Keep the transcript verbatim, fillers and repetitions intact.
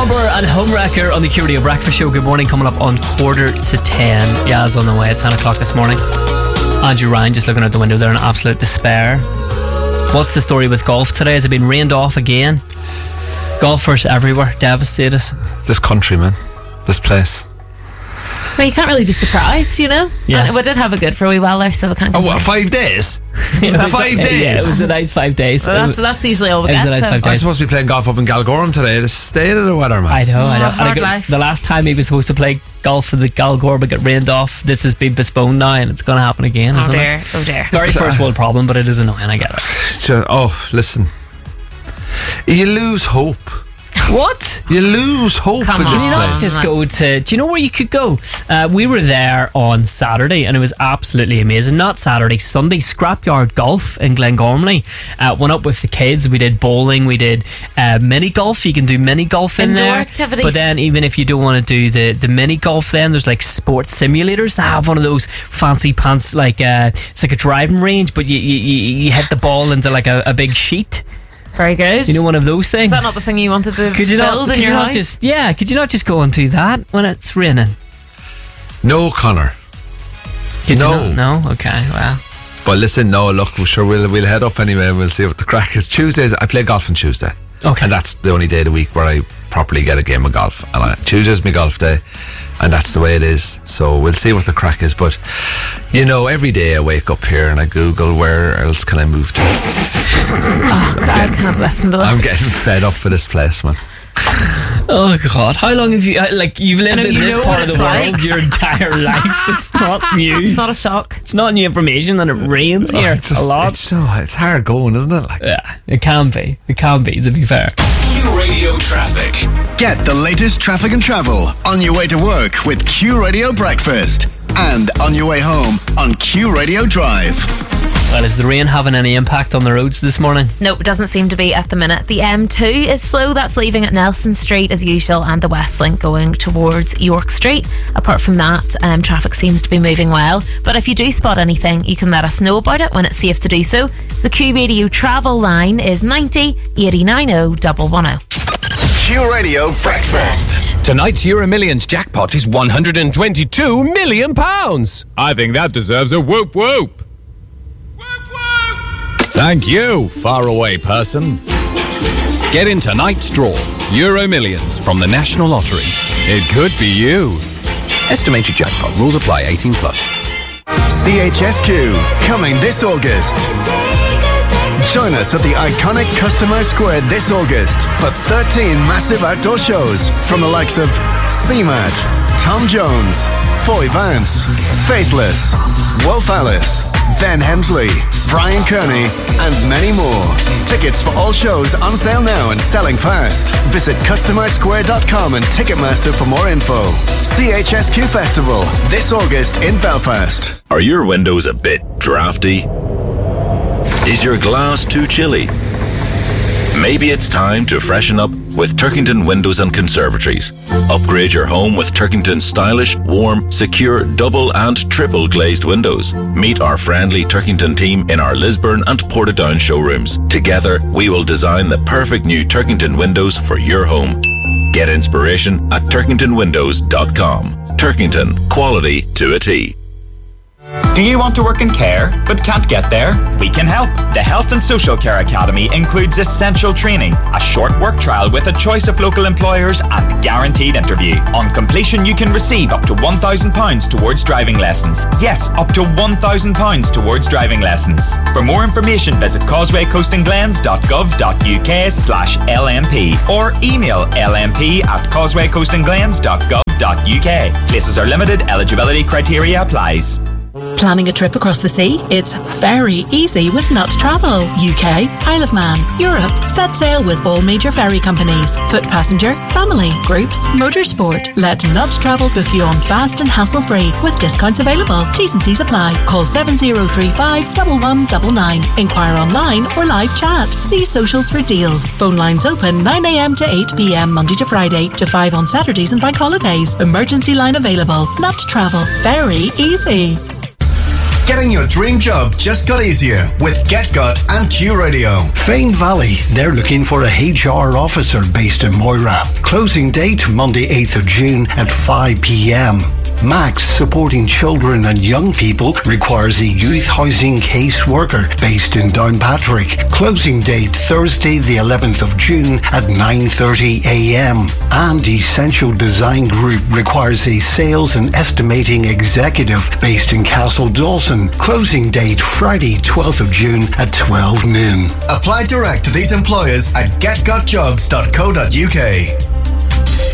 Bomber and Homewrecker on the Q Radio Breakfast Show. Good morning, coming up on quarter to ten. Yaz on the way at ten o'clock this morning. Andrew Ryan just looking out the window there in absolute despair. What's the story with golf today? Has it been rained off again? Golfers everywhere, devastated. This country, man. This place. Well, you can't really be surprised, you know? Yeah. We did have a good for a wee while there, so we can't. Oh, what, five days? Yeah, five days? Yeah, it was a nice five days. Well, that's, that's usually all we It was get. a nice so. five I'm days. supposed to be playing golf up in Galgorm today. The state of the weather, man. I know, I know. Oh, And I hard got- life. the last time he was supposed to play golf for the Galgor but got rained off. This has been postponed now and it's going to happen again, Oh isn't dear, it? oh dear. Very first world problem, but it is annoying, I get it. Ju- Oh, listen. You lose hope. What? You lose hope Come in on. this Can you not place. just go to... Do you know where you could go? Uh, we were there on Saturday and it was absolutely amazing. Not Saturday, Sunday. Scrapyard Golf in Glengormley. Uh, went up with the kids. We did bowling. We did uh, mini golf. You can do mini golf in Indoor there. activities. But then even if you don't want to do the, the mini golf, then there's like sports simulators that have one of those fancy pants. Like uh, it's like a driving range, but you, you, you you hit the ball into like a, a big sheet. Very good. You know, one of those things. Is that not the thing you wanted to Could you build not? in Could your you not house? just? Yeah. Could you not just go and do that when it's raining? No, Connor. Could No. You not? No. Okay. Well. But listen, no, look, we're sure we'll, we'll head up anyway and we'll see what the crack is. Tuesdays, I play golf on Tuesday. Okay. And that's the only day of the week where I properly get a game of golf. And I, Tuesday's my golf day. And that's the way it is. So we'll see what the crack is. But, you know, every day I wake up here and I Google where else can I move to. Oh, I can't listen to that. I'm getting fed up for this place, man. Oh God! How long have you uh, like you've lived I know in you this know part what of the it's world like. your entire life? It's not new. It's not a shock. It's not new information that it rains here Oh, it's a just- lot. It's, so, it's hard going, isn't it? Like, Yeah, it can be. It can be. To be fair. Q Radio Traffic. Get the latest traffic and travel on your way to work with Q Radio Breakfast and on your way home on Q Radio Drive. Well, is the rain having any impact on the roads this morning? Nope, doesn't seem to be at the minute. The M two is slow. That's leaving at Nelson Street as usual, and the West Link going towards York Street. Apart from that, um, traffic seems to be moving well. But if you do spot anything, you can let us know about it when it's safe to do so. The Q Radio travel line is ninety eighty nine oh one one oh. Q Radio Breakfast. Tonight's Euro Millions jackpot is one hundred twenty-two million pounds. I think that deserves a whoop whoop. Thank you, faraway person. Get in tonight's draw. Euro Millions from the National Lottery. It could be you. Estimated jackpot. Rules apply. eighteen plus. C H S Q coming this August. Join us at the iconic Customer Square this August for thirteen massive outdoor shows from the likes of C MAT, Tom Jones, Foy Vance, Faithless, Wolf Alice, Ben Hemsley, Brian Kearney, and many more. Tickets for all shows on sale now and selling fast. Visit customer square dot com and Ticketmaster for more info. C H S Q Festival this August in Belfast. Are your windows a bit drafty? Is your glass too chilly? Maybe it's time to freshen up with Turkington Windows and Conservatories. Upgrade your home with Turkington's stylish, warm, secure, double and triple glazed windows. Meet our friendly Turkington team in our Lisburn and Portadown showrooms. Together, we will design the perfect new Turkington windows for your home. Get inspiration at turkington windows dot com. Turkington, quality to a T. Do you want to work in care but can't get there? We can help. The Health and Social Care Academy includes essential training, a short work trial with a choice of local employers and guaranteed interview. On completion, you can receive up to one thousand pounds towards driving lessons. Yes, up to one thousand pounds towards driving lessons. For more information, visit causeway coast and glens dot gov dot U K slash L M P or email L M P at causeway coast and glens dot gov dot U K. Places are limited. Eligibility criteria applies. Planning a trip across the sea? It's very easy with Nut Travel. U K, Isle of Man, Europe. Set sail with all major ferry companies. Foot passenger, family, groups, motorsport. Let Nut Travel book you on fast and hassle-free with discounts available. T's and C's apply. Call seven zero three five, one one nine nine. Inquire online or live chat. See socials for deals. Phone lines open nine a.m. to eight p.m. Monday to Friday to five on Saturdays and bank holidays. Emergency line available. Nut Travel. Very easy. Getting your dream job just got easier with GetGot and Q Radio. Fane Valley, they're looking for a H R officer based in Moira. Closing date Monday eighth of June at five p.m. Max, supporting children and young people, requires a youth housing case worker based in Downpatrick. Closing date Thursday the eleventh of June at nine thirty a.m. And Essential Design Group requires a sales and estimating executive based in Castle Dawson. Closing date Friday twelfth of June at twelve noon. Apply direct to these employers at get got jobs dot co dot uk.